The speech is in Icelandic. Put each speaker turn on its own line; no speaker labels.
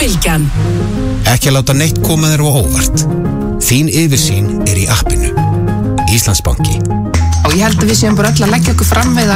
Bylgjan.
Ekki að láta neitt koma þér á óvart. Þín yfirsýn í appinu. Íslandsbanki.
Og ég held að við séum bara öll að leggja okkur fram við að